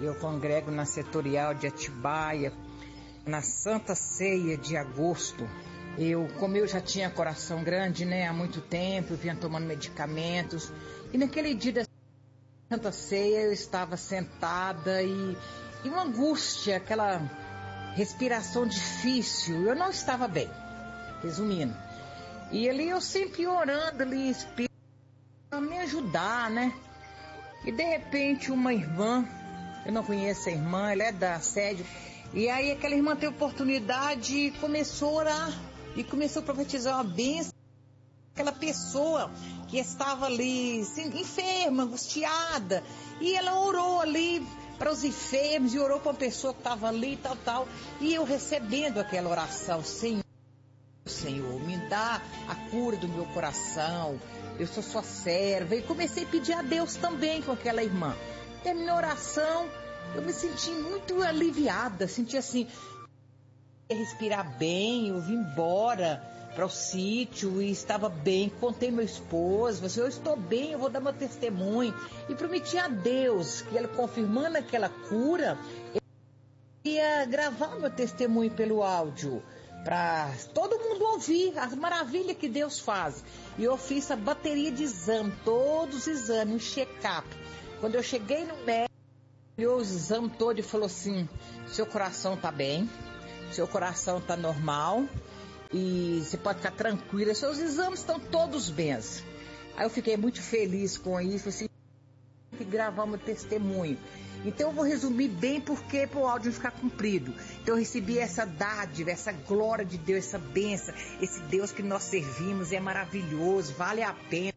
Eu congrego na Setorial de Atibaia, na Santa Ceia de agosto. Como eu já tinha coração grande, né, há muito tempo, eu vinha tomando medicamentos, e naquele dia da Santa Ceia eu estava sentada e uma angústia, aquela respiração difícil, eu não estava bem, resumindo. E ali eu sempre orando ali, Espírito, para me ajudar, né? E de repente uma irmã, eu não conheço a irmã, ela é da sede, e aí aquela irmã teve oportunidade e começou a orar, e começou a profetizar uma bênção. Aquela pessoa que estava ali enferma, angustiada, e ela orou ali para os enfermos, e orou para uma pessoa que estava ali, tal, e eu recebendo aquela oração: Senhor, me dá a cura do meu coração, eu sou sua serva. E comecei a pedir a Deus também com aquela irmã. Terminei a oração, eu me senti muito aliviada, senti assim, respirar bem. Eu vim embora para o sítio e estava bem, contei meu esposo, falei assim, eu estou bem, eu vou dar meu testemunho, e prometi a Deus que ele, confirmando aquela cura, eu ia gravar meu testemunho pelo áudio para todo mundo ouvir as maravilhas que Deus faz. E eu fiz a bateria de exame, todos os exames, um check-up. Quando eu cheguei no médico, olhou os exames todos e falou assim: seu coração tá bem, seu coração tá normal, e você pode ficar tranquila, seus exames estão todos bens. Aí eu fiquei muito feliz com isso, assim, que gravar meu testemunho. Então eu vou resumir bem, porque para o áudio não ficar comprido. Então eu recebi essa dádiva, essa glória de Deus, essa bênção, esse Deus que nós servimos é maravilhoso, vale a pena.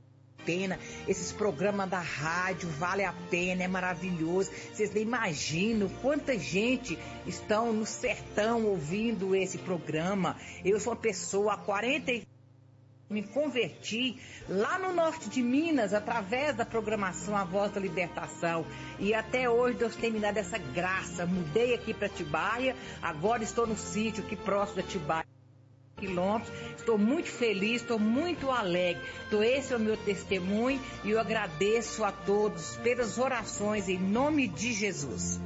Esses programas da rádio, vale a pena, é maravilhoso. Vocês nem imaginam quanta gente estão no sertão ouvindo esse programa. Eu sou uma pessoa há 40 me converti lá no norte de Minas através da programação A Voz da Libertação, e até hoje Deus tem me dado essa graça. Mudei aqui para Atibaia, agora estou no sítio aqui próximo de Atibaia, quilômetros. Estou muito feliz, estou muito alegre. Então esse é o meu testemunho, e eu agradeço a todos pelas orações em nome de Jesus.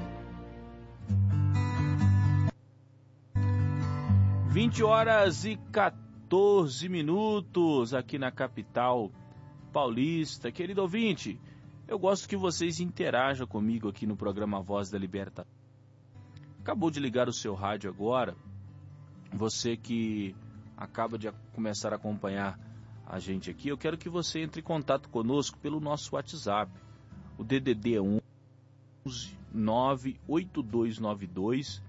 20h14 aqui na capital paulista. Querido ouvinte, eu gosto que vocês interajam comigo aqui no programa Voz da Libertação. Acabou de ligar o seu rádio agora, você que acaba de começar a acompanhar a gente aqui, eu quero que você entre em contato conosco pelo nosso WhatsApp. O DDD é 11 98292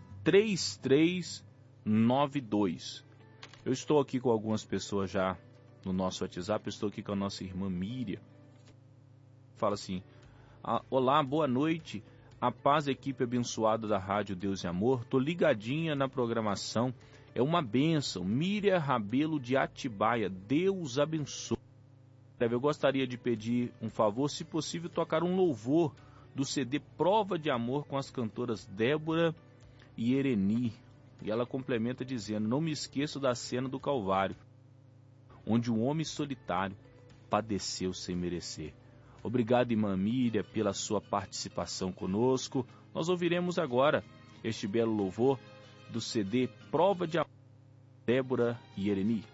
3392. Eu estou aqui com algumas pessoas já no nosso WhatsApp. Eu estou aqui com a nossa irmã Miriam. Fala assim: olá, boa noite, a paz, equipe abençoada da Rádio Deus e Amor. Tô ligadinha na programação, é uma bênção. Miriam Rabelo de Atibaia, Deus abençoe. Eu gostaria de pedir um favor, se possível, tocar um louvor do CD Prova de Amor com as cantoras Débora e Ereni. E ela complementa dizendo: não me esqueço da cena do Calvário, onde um homem solitário padeceu sem merecer. Obrigado, irmã Miriam, pela sua participação conosco. Nós ouviremos agora este belo louvor do CD Prova de Amor, Débora e Ereni.